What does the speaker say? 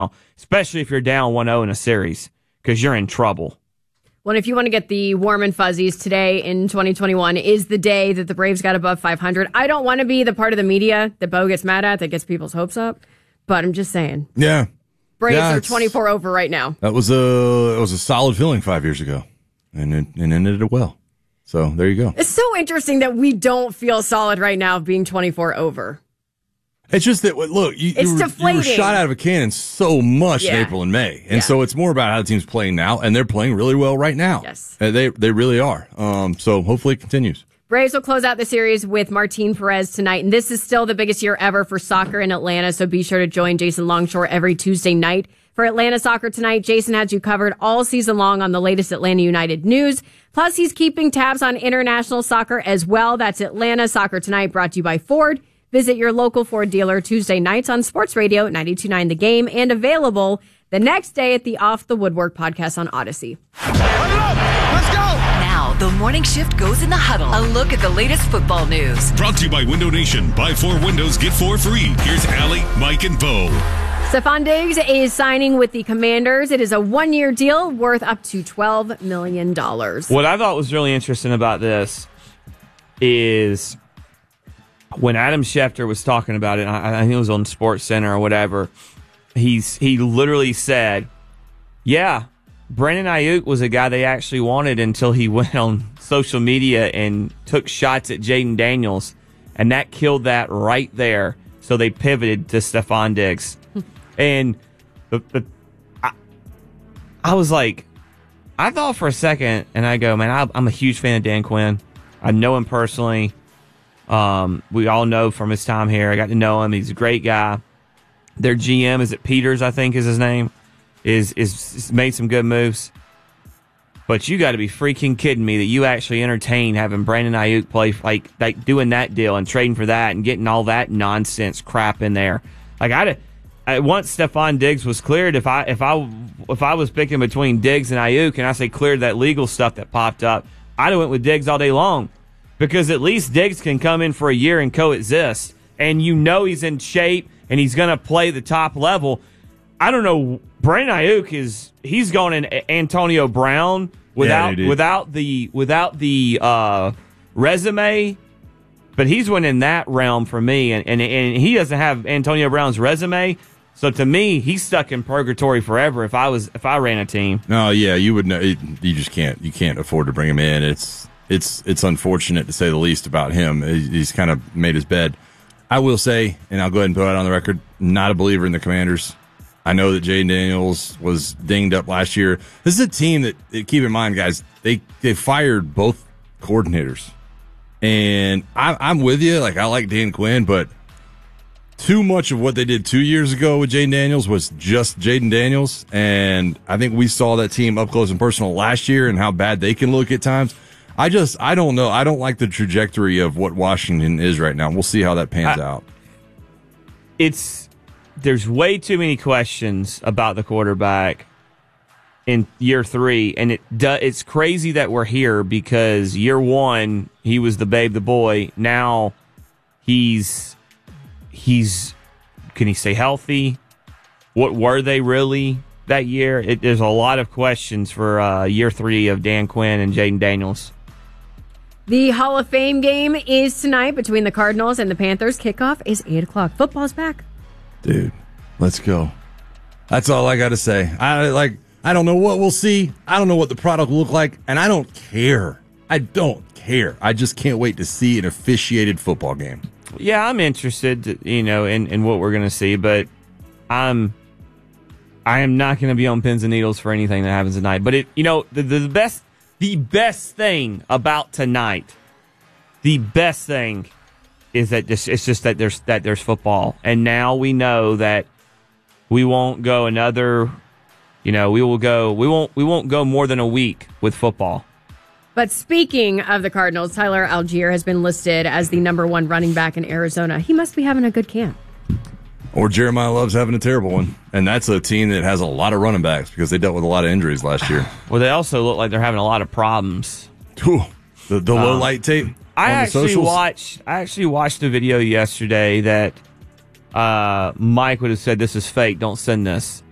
especially if you're down 1-0 in a series, because you're in trouble. Well, if you want to get the warm and fuzzies, today in 2021 is the day that the Braves got above 500. I don't want to be the part of the media that Bo gets mad at, that gets people's hopes up, but I'm just saying. Yeah. Braves are 24 over right now. That was a solid feeling 5 years ago, and it ended it well. So there you go. It's so interesting that we don't feel solid right now being 24 over. It's just that, look, you were shot out of a cannon so much in April and May. And so it's more about how the team's playing now, and they're playing really well right now. Yes. They really are. So hopefully it continues. Braves will close out the series with Martin Perez tonight, and this is still the biggest year ever for soccer in Atlanta, so be sure to join Jason Longshore every Tuesday night. For Atlanta Soccer Tonight, Jason has you covered all season long on the latest Atlanta United news. Plus, he's keeping tabs on international soccer as well. That's Atlanta Soccer Tonight, brought to you by Ford. Visit your local Ford dealer Tuesday nights on Sports Radio 92.9 The Game, and available the next day at the Off the Woodwork podcast on Odyssey. Let's go! Now, the morning shift goes in the huddle. A look at the latest football news. Brought to you by Window Nation. Buy 4 windows, get 4 free. Here's Allie, Mike, and Bo. Stefon Diggs is signing with the Commanders. It is a 1-year deal worth up to $12 million. What I thought was really interesting about this is when Adam Schefter was talking about it, I think it was on Sports Center or whatever, he literally said, yeah, Brandon Ayuk was a guy they actually wanted until he went on social media and took shots at Jaden Daniels, and that killed that right there. So they pivoted to Stefon Diggs. And I was like, I thought for a second, and I go, man, I'm a huge fan of Dan Quinn. I know him personally. We all know from his time here. I got to know him. He's a great guy. Their GM, is it Peters, I think is his name, is made some good moves. But you got to be freaking kidding me that you actually entertain having Brandon Ayuk play, like doing that deal and trading for that and getting all that nonsense crap in there. Like once Stefon Diggs was cleared, if I was picking between Diggs and Ayuk, and I say cleared that legal stuff that popped up, I'd have went with Diggs all day long, because at least Diggs can come in for a year and coexist, and you know he's in shape and he's going to play the top level. I don't know. Brandon Ayuk he's going in Antonio Brown without the resume. But he's went in that realm for me, and he doesn't have Antonio Brown's resume. So to me, he's stuck in purgatory forever. If I ran a team, no, yeah, you would know. You just can't. You can't afford to bring him in. It's unfortunate to say the least about him. He's kind of made his bed. I will say, and I'll go ahead and put it on the record, not a believer in the Commanders. I know that Jaden Daniels was dinged up last year. This is a team that keep in mind, guys, they fired both coordinators. And I'm with you. Like, I like Dan Quinn, but too much of what they did 2 years ago with Jaden Daniels was just Jaden Daniels. And I think we saw that team up close and personal last year and how bad they can look at times. I don't know. I don't like the trajectory of what Washington is right now. We'll see how that pans out. There's way too many questions about the quarterback in year 3, and it's crazy that we're here, because year 1 he was the babe, the boy. Now he's can he stay healthy? What were they really that year? There's a lot of questions for year 3 of Dan Quinn and Jaden Daniels. The Hall of Fame game is tonight between the Cardinals and the Panthers. Kickoff is 8 o'clock. Football's back. Dude, let's go. That's all I got to say. I don't know what we'll see. I don't know what the product will look like, and I don't care. I just can't wait to see an officiated football game. Yeah, I'm interested, in what we're going to see, but I am not going to be on pins and needles for anything that happens tonight. But the best thing about tonight, the best thing is that it's just that there's football, and now we know that we won't go another. We won't go more than a week with football. But speaking of the Cardinals, Tyler Algier has been listed as the number 1 running back in Arizona. He must be having a good camp. Or Jeremiah Love's having a terrible one. And that's a team that has a lot of running backs because they dealt with a lot of injuries last year. Well, they also look like they're having a lot of problems. Ooh, the low light tape. I actually watched a video yesterday that Mike would have said, "This is fake. Don't send this."